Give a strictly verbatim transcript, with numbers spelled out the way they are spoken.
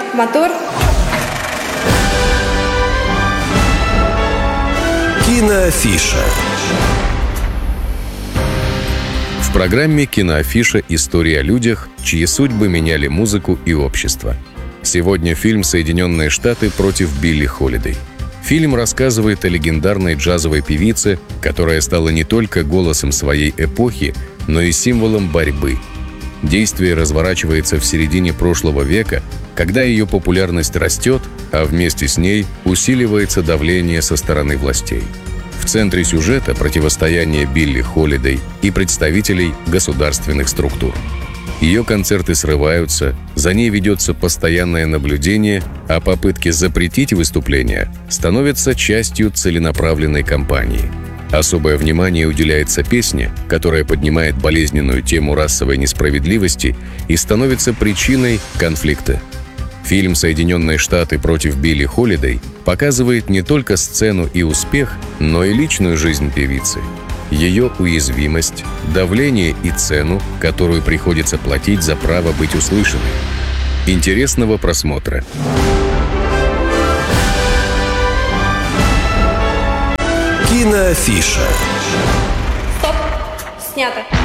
мотор. Киноафиша. В программе «Киноафиша» история о людях, чьи судьбы меняли музыку и общество. Сегодня фильм «Соединенные Штаты против Билли Холидей». Фильм рассказывает о легендарной джазовой певице, которая стала не только голосом своей эпохи, но и символом борьбы. Действие разворачивается в середине прошлого века, когда ее популярность растет, а вместе с ней усиливается давление со стороны властей. В центре сюжета противостояние Билли Холидей и представителей государственных структур. Ее концерты срываются, за ней ведется постоянное наблюдение, а попытки запретить выступления становятся частью целенаправленной кампании. Особое внимание уделяется песне, которая поднимает болезненную тему расовой несправедливости и становится причиной конфликта. Фильм «Соединенные Штаты против Билли Холидей» показывает не только сцену и успех, но и личную жизнь певицы. Ее уязвимость, давление и цену, которую приходится платить за право быть услышанной. Интересного просмотра! Киноафиша. Стоп! Снято.